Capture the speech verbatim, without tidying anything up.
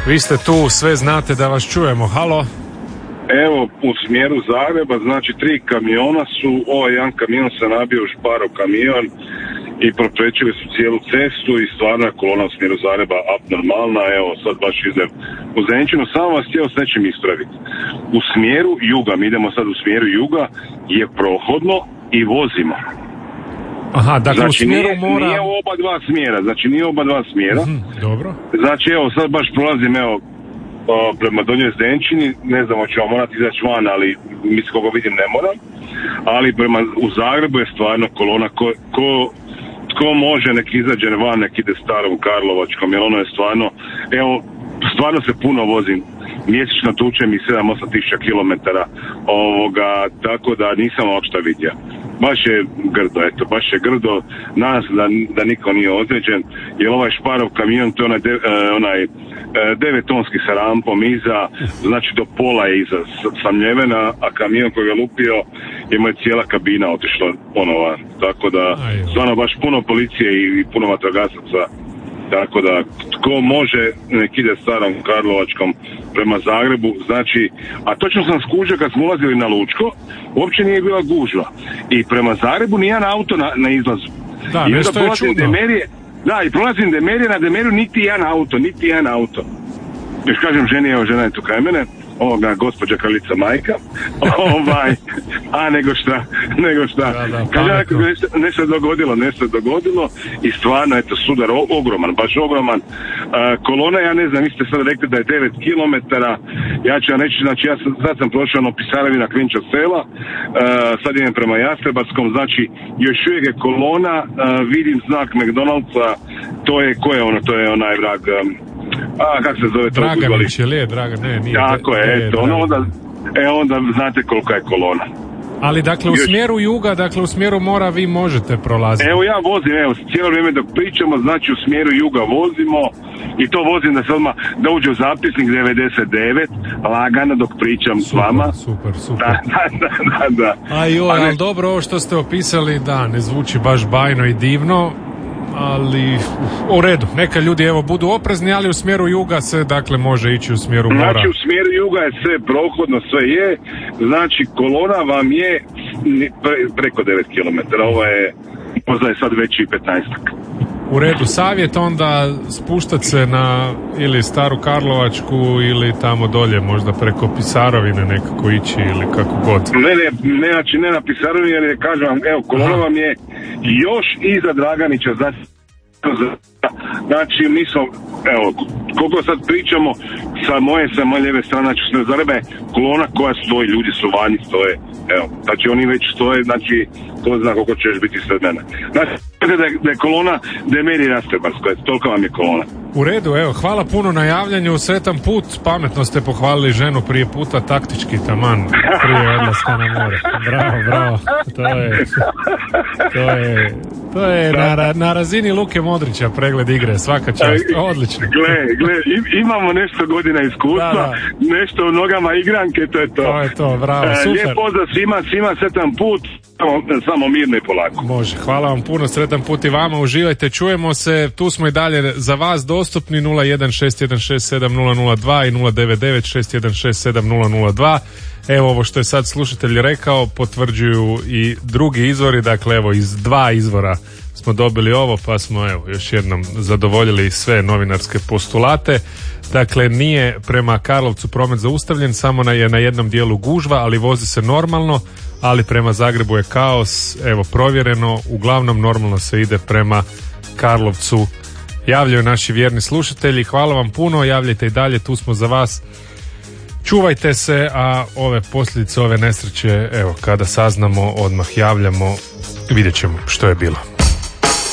Vi ste tu, sve znate da vas čujemo. Halo? Evo, u smjeru Zagreba, znači tri kamiona su, ovaj jedan kamion se nabio u šparov kamion i proprečili su cijelu cestu i stvarno je kolona u smjeru Zagreba abnormalna. Evo, sad baš idem u Zrenčinu, samo vas htio s nečim ispraviti. U smjeru juga, mi idemo sad u smjeru juga, je prohodno i vozimo. Aha, dakle znači, u smjeru nije, mora... nije oba dva smjera, znači nije oba dva smjera. Mm, dobro. Znači, evo, sad baš prolazim, evo, prema Donjoj Zdenčini, ne znam hoću vam morati izaći van, ali mislim koga vidim ne moram, ali prema u Zagrebu je stvarno kolona ko, ko, tko može nek izađe van, nek ide starom Karlovačkom, jer ono je stvarno, evo, stvarno se puno vozim, mjesečno tučem i sedam osam tisuća kilometara ovoga, tako da nisam uopšte vidio. Baš je grdo, eto, baš je grdo, nadam se da, da niko nije ozlijeđen, jer ovaj šparov kamion, to je onaj, de, onaj devetonski sa rampom iza, znači do pola je iza samljevena, a kamion koji je lupio, ima je cijela kabina otišla ponova, tako da stvarno baš puno policije i puno vatrogasaca, tako da tko može nek ide starom Karlovačkom prema Zagrebu, znači, a točno sam skužio kad smo ulazili na Lučko, uopće nije bila gužva i prema Zagrebu nijedan auto na, na izlazu. Da, I nešto je čudno. Demerije, da, i prolazim Demerije, na Demeriju niti jedan auto, niti jedan auto. Još kažem ženi, evo žena je tu kraj mene, ovoga, gospođa Kraljica majka, ovaj, a nego šta, nego šta. Da, da, kaže, nešto, nešto je dogodilo, nešto je dogodilo i stvarno, eto, sudar o, ogroman, baš ogroman. Uh, kolona, ja ne znam, vi ste sad rekli da je devet kilometara, ja ću vam reći, znači, ja sam, sad sam prošao na Pisarevi Klinča sela, uh, sad idem prema Jastrebarskom, znači, još uvijek je kolona, uh, vidim znak McDonald'sa, to je, ko je ono, to je onaj vrag, um, a kako se zove to? Draganić, je li Dragan, ne, nije. Tako je, eto, ono onda, e onda znate kolika je kolona. Ali dakle u Još... smjeru juga, dakle u smjeru mora vi možete prolaziti. Evo ja vozim, evo, cijelo vrijeme dok pričamo, znači u smjeru juga vozimo i to vozim da se odmah, da uđe u zapisnik devedeset devet, lagano dok pričam super, s vama. Super, super. Da, da, da, da. A joj, ali dobro ovo što ste opisali, da, ne zvuči baš bajno i divno, ali u redu, neka ljudi evo budu oprezni, ali u smjeru juga se dakle može ići u smjeru mora. Znači u smjeru juga je sve prohodno, sve je, znači kolona vam je pre, preko devet kilometara, ovo je, možda je sad već i petnaestak. U redu, savjet onda spuštat se na ili Staru Karlovačku ili tamo dolje, možda preko Pisarovine nekako ići ili kako god. Ne, ne, ne, znači ne na Pisarovine, jer je, kažem vam, evo, kolona vam je još iza Draganića, znači, znači mi smo, evo, koliko sad pričamo, sa moje, sa moje lijeve strane, znači s Zarebe, kolona koja stoji, ljudi su vanji stoje, evo, znači oni već stoje, znači, ko zna koliko ćeš biti sred mene. Znači, da je, da je kolona Demerije Jastrebarsko, toliko vam je kolona. U redu, evo, hvala puno na javljanju, sretan put, pametno ste pohvalili ženu prije puta, taktički taman, prije odlaska na more. Bravo, bravo, to je, to je, to je na, na razini Luke Modrića pregled igre, svaka čast, odlično. Gle, gle, imamo nešto godina iskustva, da, da. Nešto u nogama igranke, to je to. To je to, bravo, super. Lijep pozdrav svima, svima sretan put, samo, samo mirno i polako. Može, hvala vam puno, sretan put i vama, uživajte, čujemo se, tu smo i dalje za vas dostupni nula jedan šest jedan šest sedam nula nula dva i nula devet devet šest jedan šest sedam nula nula dva. Evo ovo što je sad slušatelj rekao potvrđuju i drugi izvori, dakle evo iz dva izvora smo dobili ovo pa smo evo još jednom zadovoljili sve novinarske postulate. Dakle nije prema Karlovcu promet zaustavljen, samo na, je na jednom dijelu gužva, ali vozi se normalno, ali prema Zagrebu je kaos, evo provjereno, uglavnom normalno se ide prema Karlovcu. Javljaju naši vjerni slušatelji, hvala vam puno, javljajte i dalje, tu smo za vas. Čuvajte se, a ove posljedice ove nesreće, evo, kada saznamo, odmah javljamo, vidjet ćemo što je bilo.